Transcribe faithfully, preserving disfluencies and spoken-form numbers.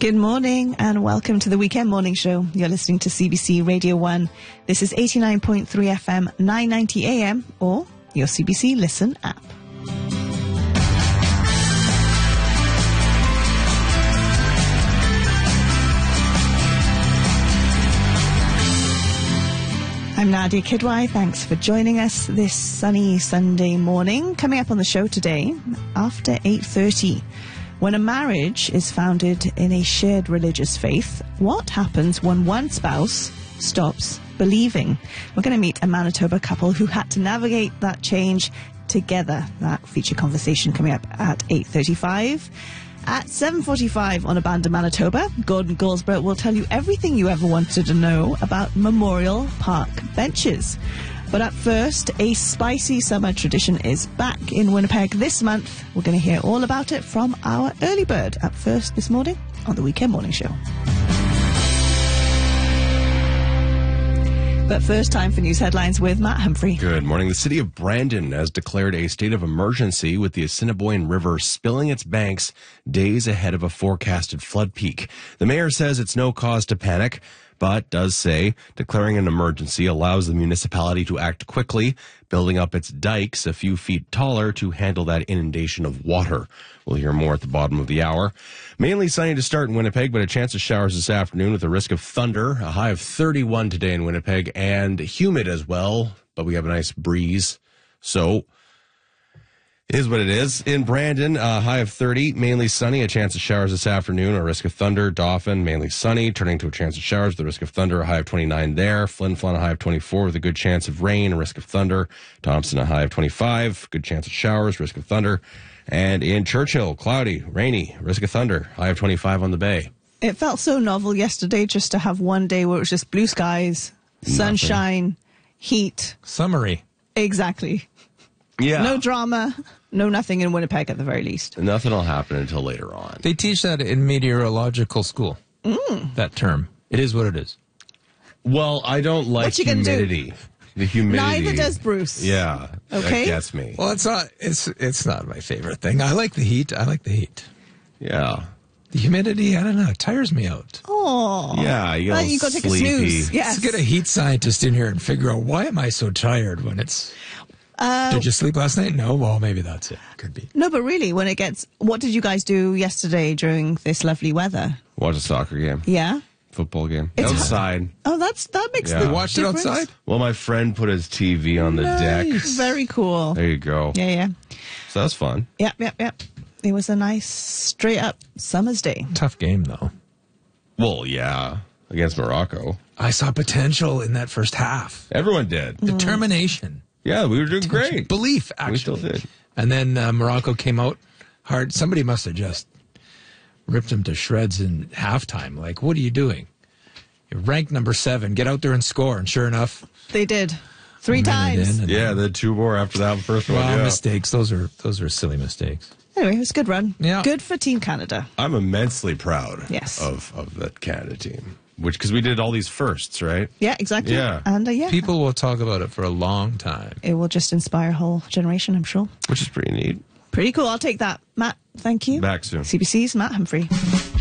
Good morning and welcome to the Weekend Morning Show. You're listening to C B C Radio one. This is eighty-nine point three F M, nine ninety A M or your C B C Listen app. I'm Nadia Kidwai. Thanks for joining us this sunny Sunday morning. Coming up on the show today, after eight thirty, when a marriage is founded in a shared religious faith, what happens when one spouse stops believing? We're going to meet a Manitoba couple who had to navigate that change together. That feature conversation coming up at eight thirty-five. At seven forty-five on Abanda, Manitoba, Gordon Goldsborough will tell you everything you ever wanted to know about Memorial Park benches. But at first, a spicy summer tradition is back in Winnipeg this month. We're going to hear all about it from our early bird up first this morning on the Weekend Morning Show. But first, time for news headlines with Matt Humphrey. Good morning. The city of Brandon has declared a state of emergency with the Assiniboine River spilling its banks days ahead of a forecasted flood peak. The mayor says it's no cause to panic, but does say declaring an emergency allows the municipality to act quickly, building up its dikes a few feet taller to handle that inundation of water. We'll hear more at the bottom of the hour. Mainly sunny to start in Winnipeg, but a chance of showers this afternoon with a risk of thunder. A high of thirty-one today in Winnipeg and humid as well, but we have a nice breeze. So it is what it is. In Brandon, a high of thirty, mainly sunny, a chance of showers this afternoon, a risk of thunder. Dauphin, mainly sunny, turning to a chance of showers with a risk of thunder, a high of twenty-nine there. Flin Flon, a high of twenty-four with a good chance of rain, a risk of thunder. Thompson, a high of twenty-five, good chance of showers, risk of thunder. And in Churchill, cloudy, rainy, risk of thunder, high of twenty-five on the bay. It felt so novel yesterday just to have one day where it was just blue skies, sunshine, Nothing. heat. Summery. Exactly. Yeah. No drama, no nothing in Winnipeg at the very least. Nothing will happen until later on. They teach that in meteorological school, mm. that term. It is what it is. Well, I don't like what you humidity. Do? The humidity. Neither does Bruce. Yeah. Okay. That gets me. Well, it's not, it's, it's not my favorite thing. I like the heat. I like the heat. Yeah. The humidity, I don't know, it tires me out. Oh. Yeah, you, well, you go take a snooze. Yes. Let's get a heat scientist in here and figure out why am I so tired when it's... Uh, did you sleep last night? No? Well, maybe that's it. Could be. No, but really, when it gets... What did you guys do yesterday during this lovely weather? Watch a soccer game. Yeah? Football game. It's outside. Oh, that's that makes yeah. the You watched difference. it outside? Well, my friend put his T V on the nice. deck. Very cool. There you go. Yeah, yeah. So that's fun. Yep, yep, yep. It was a nice, straight-up summer's day. Tough game, though. Well, yeah. Against Morocco. I saw potential in that first half. Everyone did. Determination. Yeah, we were doing great. Belief, actually. We still did. And then uh, Morocco came out hard. Somebody must have just ripped them to shreds in halftime. Like, what are you doing? You're ranked number seven. Get out there and score. And sure enough, they did. Three times. Yeah, the two more after that first well, one. Yeah. mistakes. Those are those are silly mistakes. Anyway, it was a good run. Yeah. Good for Team Canada. I'm immensely proud yes. of, of that Canada team. Which, because we did all these firsts, right? Yeah, exactly. Yeah. And uh, yeah. People will talk about it for a long time. It will just inspire a whole generation, I'm sure. Which is pretty neat. Pretty cool. I'll take that. Matt, thank you. Back soon. C B C's Matt Humphrey.